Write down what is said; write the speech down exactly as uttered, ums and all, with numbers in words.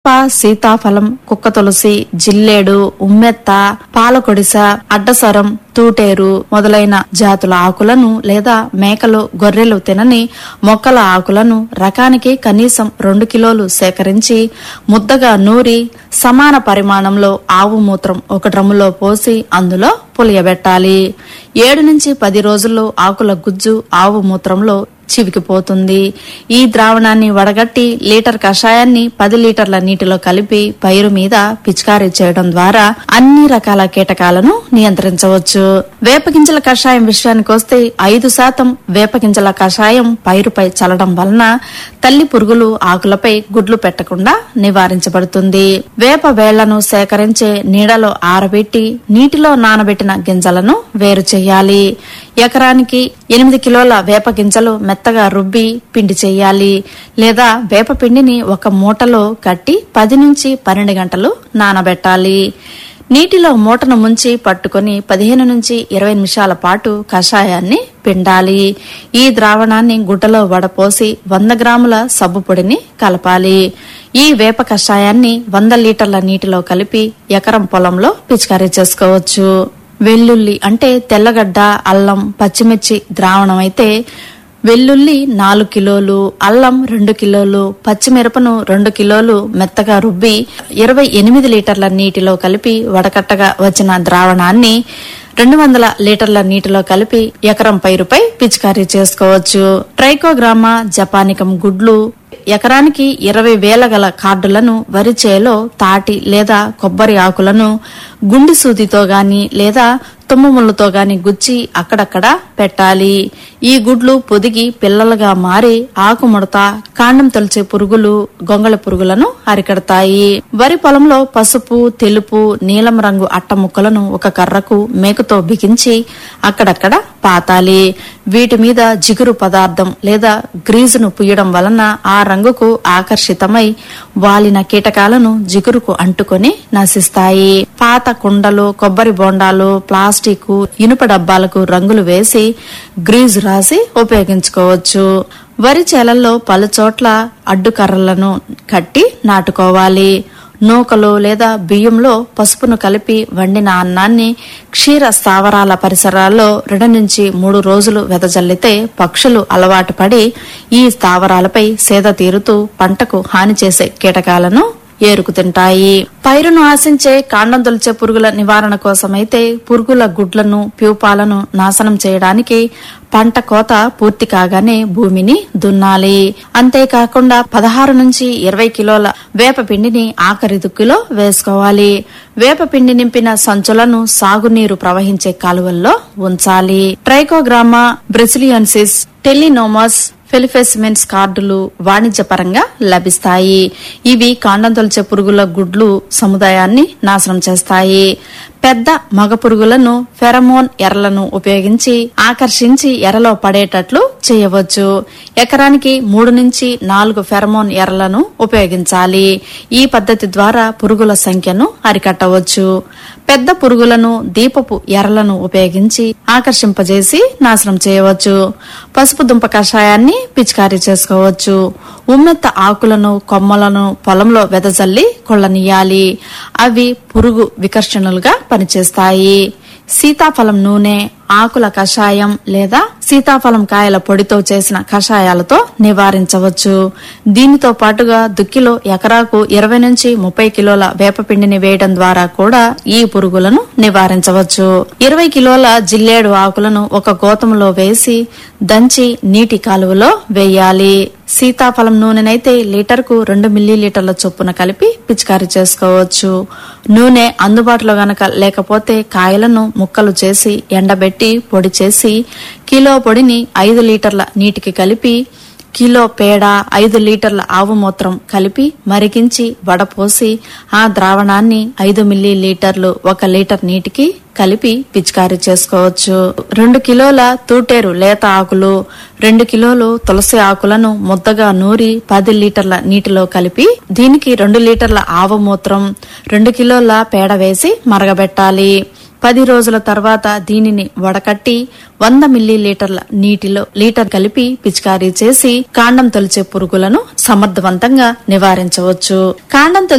ప సీతాఫలం, కుక్క తులసి, జిల్లేడు, ఉమ్మెత్త, పాలకొడిస, అడ్డసరం, తూటేరు మొదలైన జాతుల ఆకులను లేదా మేకలు, గొర్రెలు తినని మొక్కల ఆకులను రకానికి కనీసం రెండు కిలోలు సేకరించి ముద్దగా నూరి సమాన పరిమాణంలో ఆవు మూత్రం ఒక డ్రమ్ములో పోసి అందులో పులియబెట్టాలి. ఏడు నుంచి పది రోజుల్లో ఆకుల గుజ్జు ఆవు మూత్రంలో చివికిపోతుంది. ఈ ద్రావణాన్ని వడగట్టి లీటర్ కషాయాన్ని పది లీటర్ల నీటిలో కలిపి పైరు మీద పిచికారీ చేయడం ద్వారా అన్ని రకాల కీటకాలను నియంత్రించవచ్చు. వేపగింజల కషాయం విషయానికొస్తే ఐదు శాతం వేపగింజల కషాయం పైరుపై చల్లడం వలన తల్లి పురుగులు ఆకులపై గుడ్లు పెట్టకుండా నివారించబడుతుంది. వేప వేళ్లను సేకరించే నీడలో ఆరబెట్టి నీటిలో నానబెట్టిన గింజలను వేరు చేయాలి. ఎకరానికి ఎనిమిది కిలోల వేప గింజలు మెత్తగా రుబ్బి పిండి చేయాలి. లేదా వేప పిండిని ఒక మూటలో కట్టి పది నుంచి పన్నెండు గంటలు నానబెట్టాలి. నీటిలో మూటను ముంచి పట్టుకుని పదిహేను నుంచి ఇరవై నిమిషాల పాటు కషాయాన్ని పిండాలి. ఈ ద్రావణాన్ని గుడ్డలో వడపోసి వంద గ్రాముల సబ్బు పొడిని కలపాలి. ఈ వేప కషాయాన్ని వంద లీటర్ల నీటిలో కలిపి ఎకరం పొలంలో పిచికారీ చేసుకోవచ్చు. వెల్లుల్లి అంటే తెల్లగడ్డ, అల్లం, పచ్చిమిర్చి ద్రావణం అయితే వెల్లుల్లి నాలుగు కిలోలు, అల్లం రెండు కిలోలు, పచ్చిమిరపను రెండు కిలోలు మెత్తగా రుబ్బి ఇరవై ఎనిమిది లీటర్ల నీటిలో కలిపి వడకట్టగా వచ్చిన ద్రావణాన్ని రెండు వందల లీటర్ల నీటిలో కలిపి ఎకరం పైరుపై పిచికారీ చేసుకోవచ్చు. ట్రైకోగ్రామా జపానికం గుడ్లు ఎకరానికి ఇరవై వేల గల కార్డులను వరి చేలో తాటి లేదా కొబ్బరి ఆకులను గుండి సూదితో గాని లేదా తుమ్మములతో గాని గుచ్చి అక్కడక్కడ పెట్టాలి. ఈ గుడ్లు పొదిగి పిల్లలుగా మారి ఆకుముడత, కాండం తొలిచే పురుగులు, గొంగళి పురుగులను అరికడతాయి. వరి పొలంలో పసుపు, తెలుపు, నీలం రంగు అట్ట ముక్కలను ఒక కర్రకు మేకుతో బిగించి అక్కడక్కడ పాతాలి. వీటి మీద జిగురు పదార్థం లేదా గ్రీజును పుయ్యడం వలన ఆ రంగుకు ఆకర్షితమై వాలిన కీటకాలను జిగురుకు అంటుకొని నశిస్తాయి. పాత కుండలు, కొబ్బరి బోండాలు, ప్లాస్టిక్, ఇనుప డబ్బాలకు రంగులు వేసి గ్రీజు రాసి ఉపయోగించుకోవచ్చు. వరి చేలల్లో పలుచోట్ల అడ్డుకర్రలను కట్టి నాటుకోవాలి. నూకలు లేదా బియ్యంలో పసుపును కలిపి వండిన అన్నాన్ని క్షీర స్థావరాల పరిసరాల్లో రెండు నుంచి మూడు రోజులు వెదజల్లితే పక్షులు అలవాటు పడి ఈ స్థావరాలపై సేద తీరుతూ పంటకు హాని చేసే కీటకాలను ఏరుకు తింటాయి. పైరును ఆశించే కాండం తొలిచే పురుగుల నివారణ కోసమైతే పురుగుల గుడ్లను, ప్యూపాలను నాశనం చేయడానికి పంట కోత పూర్తి కాగానే భూమిని దున్నాలి. అంతేకాకుండా పదహారు నుంచి ఇరవై కిలోల వేప పిండిని ఆఖరి దుక్కిలో వేసుకోవాలి. వేప పిండి నింపిన సంచులను సాగునీరు ప్రవహించే కాలువల్లో ఉంచాలి. ట్రైకోగ్రామా బ్రెసిలియన్సిస్, టెలినోమస్, ఫెలిఫెసిమెన్స్ కార్డులు వాణిజ్యపరంగా లభిస్తాయి. ఇవి కాండం తొలిచే పురుగుల గుడ్లు సముదాయాన్ని నాశనం చేస్తాయి. పెద్ద మగ పురుగులను ఫెరమోన్ ఎరలను ఉపయోగించి ఆకర్షించి ఎరలో పడేటట్లు చేయవచ్చు. ఎకరానికి మూడు నుంచి నాలుగు ఫెరమోన్ ఎరలను ఉపయోగించాలి. ఈ పద్ధతి ద్వారా పురుగుల సంఖ్యను అరికట్టవచ్చు. పెద్ద పురుగులను దీపపు ఎరలను ఉపయోగించి ఆకర్షింపజేసి నాశనం చేయవచ్చు. పసుపు దుంప కషాయాన్ని పిచికారీ చేసుకోవచ్చు. ఉమ్మెత్త ఆకులను, కొమ్మలను పొలంలో వెదజల్లి కొళ్లనీయాలి. అవి పురుగు వికర్షణలుగా పనిచేస్తాయి. సీతాఫలం నూనె, ఆకుల కషాయం లేదా సీతాఫలం కాయల పొడితో చేసిన కషాయాలతో నివారించవచ్చు. దీనితో పాటుగా దుక్కిలో ఎకరాకు ఇరవై నుంచి ముప్పై కిలోల వేపపిండిని వేయడం ద్వారా కూడా ఈ పురుగులను నివారించవచ్చు. ఇరవై కిలోల జిల్లేడు ఆకులను ఒక గోతంలో వేసి దంచి నీటి కాలువలో వేయాలి. సీతాఫలం నూనెనైతే లీటర్కు రెండు మిల్లీ లీటర్ల చొప్పున కలిపి పిచికారీ చేసుకోవచ్చు. నూనె అందుబాటులో గనక లేకపోతే కాయలను ముక్కలు చేసి ఎండబెట్టి పొడి చేసి కిలో పొడిని ఐదు లీటర్ల నీటికి కలిపి కిలో పేడ, ఐదు లీటర్ల ఆవు మూత్రం కలిపి మరిగించి వడపోసి ఆ ద్రావణాన్ని ఐదు మిల్లీ లీటర్లు ఒక లీటర్ నీటికి కలిపి పిచికారీ చేసుకోవచ్చు. రెండు కిలోల తూటేరు లేత ఆకులు, రెండు కిలోలు తులసి ఆకులను ముద్దగా నూరి పది లీటర్ల నీటిలో కలిపి దీనికి రెండు లీటర్ల ఆవు మూత్రం, రెండు కిలోల పేడ వేసి మరగబెట్టాలి. పది రోజుల తర్వాత దీనిని వడకట్టి వంద మిల్లీ లీటర్ల నీటిలో లీటర్ కలిపి పిచికారీ చేసి కాండం తొలిచే పురుగులను సమర్థవంతంగా నివారించవచ్చు. కాండం